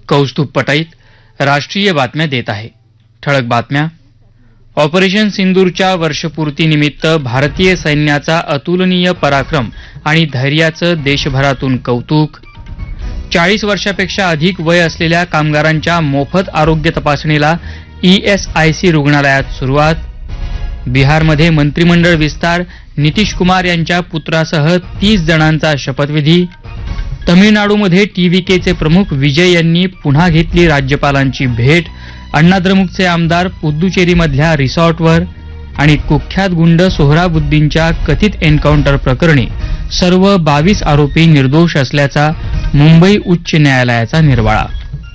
कौस्तुभ पटाईत राष्ट्रीय बातम्या देत आहे. ठळक बातम्या. ऑपरेशन सिंदूरच्या वर्षपूर्तीनिमित्त भारतीय सैन्याचा अतुलनीय पराक्रम आणि धैर्याचं देशभरातून कौतुक. 40 वर्षापेक्षा अधिक वय असलेल्या कामगारांच्या मोफत आरोग्य तपासणीला ESIC रुग्णालयात सुरुवात. बिहारमध्ये मंत्रिमंडळ विस्तार, नितीश कुमार यांच्या पुत्रासह 30 जणांचा शपथविधी. तमिळनाडूमध्ये TVKचे प्रमुख विजय यांनी पुन्हा घेतली राज्यपालांची भेट. अण्णाद्रमुकचे आमदार पुद्दुचेरीमधल्या रिसॉर्टवर. आणि कुख्यात गुंड सोहराबुद्दीनच्या कथित एन्काउंटर प्रकरणी सर्व 22 आरोपी निर्दोष असल्याचा मुंबई उच्च न्यायालयाचा निर्वाळा.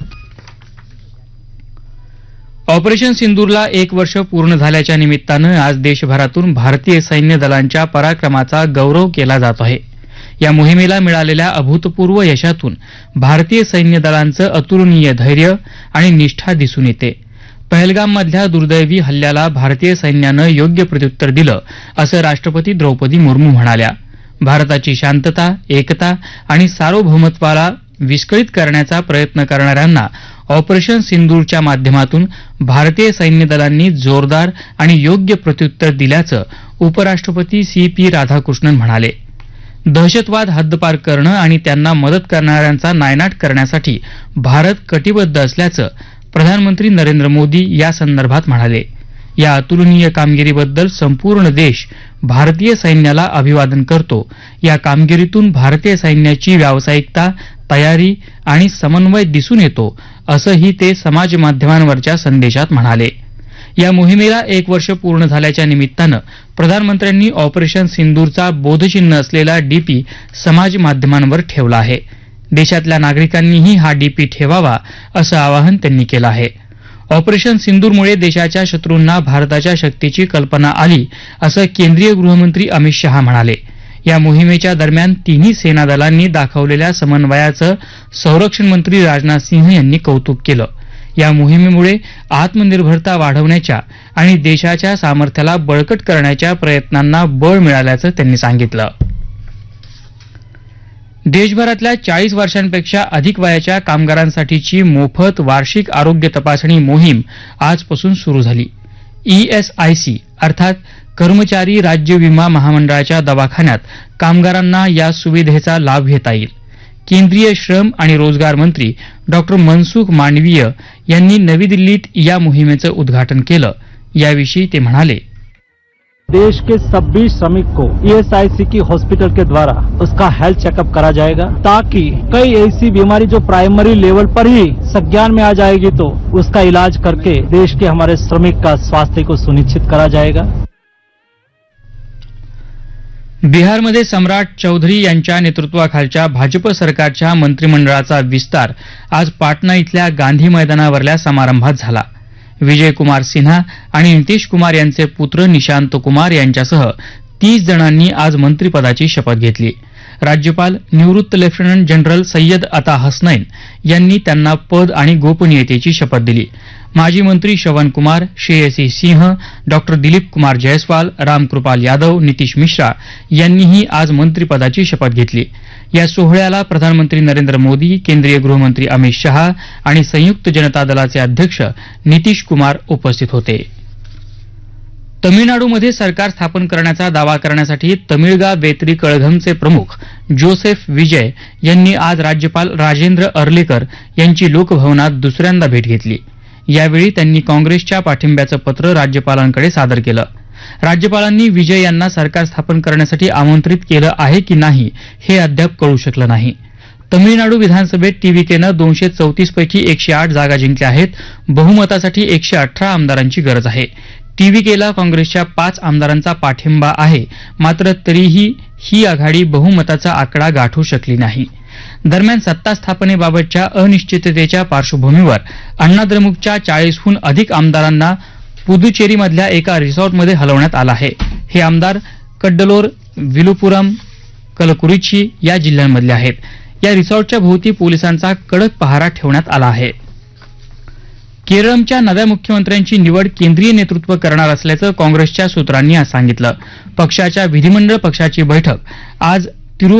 ऑपरेशन सिंदूरला 1 वर्ष पूर्ण झाल्याच्या निमित्तानं आज देशभरातून भारतीय सैन्य दलांच्या पराक्रमाचा गौरव केला जात आहे. या मोहिमेला मिळालेल्या अभूतपूर्व यशातून भारतीय सैन्य दलांचं अतुलनीय धैर्य आणि निष्ठा दिसून येते. पहलगाममधल्या दुर्दैवी हल्ल्याला भारतीय सैन्यानं योग्य प्रत्युत्तर दिलं असं राष्ट्रपती द्रौपदी मुर्मू म्हणाल्या. भारताची शांतता, एकता आणि सार्वभौमत्वाला विस्कळीत करण्याचा प्रयत्न करणाऱ्यांना ऑपरेशन सिंदूरच्या माध्यमातून भारतीय सैन्य दलांनी जोरदार आणि योग्य प्रत्युत्तर दिल्याचं उपराष्ट्रपती CP राधाकृष्णन म्हणाले. दहशतवाद हद्दपार करणं आणि त्यांना मदत करणाऱ्यांचा नायनाट करण्यासाठी भारत कटिबद्ध असल्याचं प्रधानमंत्री नरेंद्र मोदी या संदर्भात म्हणाले. या अतुलनीय कामगिरीबद्दल संपूर्ण देश भारतीय सैन्याला अभिवादन करतो. या कामगिरीतून भारतीय सैन्याची व्यावसायिकता, तयारी आणि समन्वय दिसून येतो असंही ते समाज माध्यमांवरच्या संदेशात म्हणाले. या मोहिमेला 1 वर्ष पूर्ण झाल्याच्या निमित्तानं प्रधानमंत्र्यांनी ऑपरेशन सिंदूरचा बोधचिन्ह असलेला DP समाज माध्यमांवर ठेवला आहे. देशातल्या नागरिकांनीही हा DP ठेवावा असं आवाहन त्यांनी केलं आहे. ऑपरेशन सिंदूरमुळे देशाच्या शत्रूंना भारताच्या शक्तीची कल्पना आली असं केंद्रीय गृहमंत्री अमित शहा म्हणाले. या मोहिमेच्या दरम्यान तिन्ही सेना दलांनी दाखवलेल्या समन्वयाचं संरक्षण मंत्री राजनाथ सिंह यांनी कौतुक केलं. या मोहिमेमुळे आत्मनिर्भरता वाढवण्याच्या आणि देशाच्या सामर्थ्याला बळकट करण्याच्या प्रयत्नांना बळ मिळाल्याचं त्यांनी सांगितलं. देशभरातल्या 40 वर्षांपेक्षा अधिक वयाच्या कामगारांसाठीची मोफत वार्षिक आरोग्य तपासणी मोहीम आजपासून सुरू झाली. ESIC अर्थात कर्मचारी राज्य विमा महामंडळाच्या दवाखान्यात कामगारांना या सुविधेचा लाभ घेता येईल. केंद्रीय श्रम आणि रोजगार मंत्री डॉ. मनसुख मांडवीय यांनी नवी दिल्लीत या मोहिमेचं उद्घाटन केलं. याविषयी ते म्हणाले. देश के सभी श्रमिक को ESIC की हॉस्पिटल के द्वारा उसका हेल्थ चेकअप करा जाएगा, ताकि कई ऐसी बीमारी जो प्राइमरी लेवल पर ही संज्ञान में आ जाएगी तो उसका इलाज करके देश के हमारे श्रमिक का स्वास्थ्य को सुनिश्चित करा जाएगा. बिहारमध्ये सम्राट चौधरी यांच्या नेतृत्वाखालच्या भाजप सरकारच्या मंत्रिमंडळाचा विस्तार आज पाटणा इथल्या गांधी मैदानावरल्या समारंभात झाला. विजय कुमार सिन्हा आणि नितीश कुमार यांचे पुत्र निशांत कुमार यांच्यासह 30 जणांनी आज मंत्रिपदाची शपथ घेतली. राज्यपाल निवृत्त लेफ्टनंट जनरल सय्यद अता हसनैन यांनी त्यांना पद आणि गोपनीयतेची शपथ दिली. माजी मंत्री श्रवण कुमार, श्रेयसी सिंह, डॉ. दिलीप कुमार जयस्वाल, रामकृपाल यादव, नितीश मिश्रा यांनीही आज मंत्रिपदाची शपथ घेतली. या सोहळ्याला प्रधानमंत्री नरेंद्र मोदी, केंद्रीय गृहमंत्री अमित शहा आणि संयुक्त जनता दलाचे अध्यक्ष नितीश कुमार उपस्थित होते. तमिळनाडूमध्ये सरकार स्थापन करण्याचा दावा करण्यासाठी तमिळगा वेत्री कळघमचे प्रमुख जोसेफ विजय यांनी आज राज्यपाल राजेंद्र अर्लेकर यांची लोकभवनात दुसऱ्यांदा भेट घेतली. यावेळी त्यांनी काँग्रेसच्या पाठिंब्याचं पत्र राज्यपालांकडे सादर केलं. राज्यपालांनी विजय यांना सरकार स्थापन करण्यासाठी आमंत्रित केलं आहे की नाही हे अद्याप कळू शकलं नाही. तमिळनाडू विधानसभेत TVKनं 234 पैकी 108 जागा जिंकल्या आहेत. बहुमतासाठी 118 आमदारांची गरज आहे. TVKला काँग्रेसच्या 5 आमदारांचा पाठिंबा आहे, मात्र तरीही ही आघाडी बहुमताचा आकडा गाठू शकली नाही. दरम्यान सत्ता स्थापनेबाबतच्या अनिश्चिततेच्या पार्श्वभूमीवर अण्णाद्रमुकच्या 40हून अधिक आमदारांना पुदुचेरीमधल्या एका रिसॉर्टमध्ये हलवण्यात आलं आहे. हे आमदार कड्डलोर, विलुपुरम, कलकुरिची या जिल्ह्यांमधले आहेत. या रिसॉर्टच्या भोवती पोलिसांचा कडक पहारा ठेवण्यात आला आहे. केरळच्या नव्या मुख्यमंत्र्यांची निवड केंद्रीय नेतृत्व करणार असल्याचं काँग्रेसच्या सूत्रांनी आज सांगितलं. पक्षाच्या विधिमंडळ पक्षाची बैठक आज